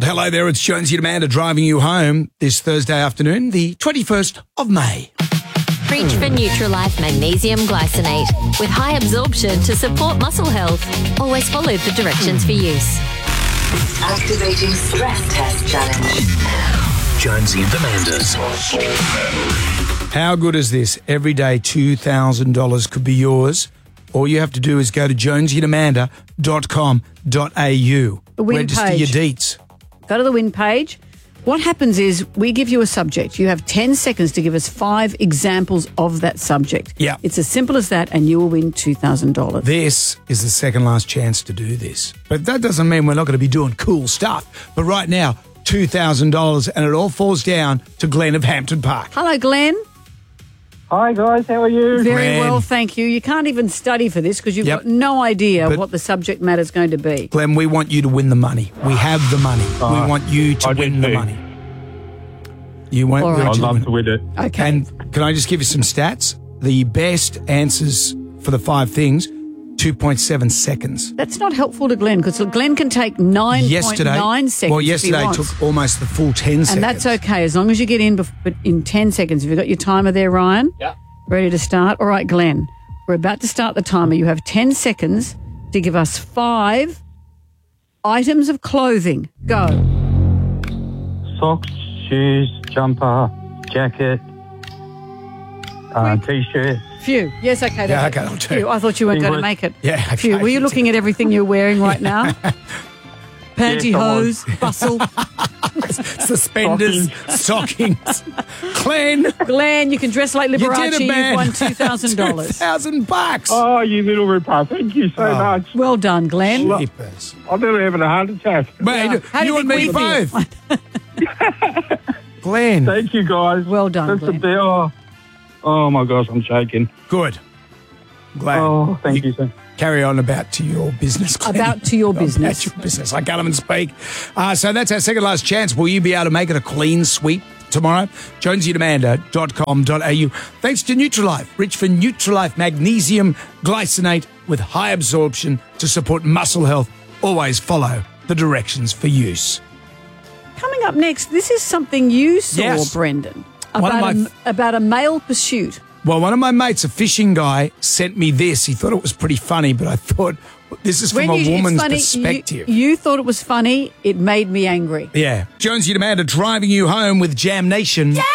Hello there, it's Jonesy and Amanda driving you home this Thursday afternoon, the 21st of May. Reach for Nutrilife Magnesium Glycinate with high absorption to support muscle health. Always follow the directions for use. Activating stress test challenge. Jonesy and Amanda's. How good is this? Every day $2,000 could be yours. All you have to do is go to jonesyandamanda.com.au. The win Register page. your deets. Go to the win page. What happens is we give you a subject. You have 10 seconds to give us 5 examples of that subject. Yeah. It's as simple as that, and you will win $2,000. This is the second last chance to do this. But that doesn't mean we're not going to be doing cool stuff. But right now, $2,000, and it all falls down to Glenn of Hampton Park. Hello, Glenn. Hi guys, how are you? Very Glenn. well, thank you. You can't even study for this because you've Yep. got no idea But- what the subject matter is going to be. Glenn, we want you to win the money. We have the money. We want you to I do win the too. money. You won't. All right. want I'd you to love win. to win it. Okay. And can I just give you some stats? The best answers for the 5 things, 2.7 seconds. That's not helpful to Glenn because Glenn can take 9.9 seconds. Well, if he yesterday wants. took almost the full 10 seconds. And that's okay as long as you get in in 10 seconds. Have you got your timer there, Ryan? Yeah. Ready to start? All right, Glenn. We're about to start the timer. You have 10 seconds to give us 5 items of clothing. Go. Socks, shoes, jumper, jacket, t-shirt. Phew. Yes, okay. Yeah, that's okay, I'll do. Phew. I thought you weren't going to English. make it. Yeah, okay, Phew. Were you looking at everything you're wearing right now? Pantyhose, bustle. Suspenders, stockings. Glenn, Glenn, you can dress like you Liberace. did a You've bad won $2,000. $2,000. Oh, you little ripper, thank you so much. Well done, Glenn. Flippers. I'm nearly having a heart attack. Mate, How do you you and think me we both. Glenn, Thank you guys. Well done, That's Glenn. the best. Oh my gosh, I'm shaking. good. Glad. Oh, thank you, sir. Carry on about to your business. Glenn. About to your business. About your business. I can't even speak. So that's our second last chance. Will you be able to make it a clean sweep tomorrow? jonesyandamanda.com.au. Thanks to Nutrilife, rich for Nutrilife Magnesium Glycinate with high absorption to support muscle health. Always follow the directions for use. Coming up next, this is something you saw, Yes. Brendan, One of about a male pursuit. Well, one of my mates, a fishing guy, sent me this. He thought it was pretty funny, but I thought this is from a it's woman's funny, perspective. You thought it was funny. It made me angry. Yeah. Jonesy and Amanda driving you home with Jam Nation.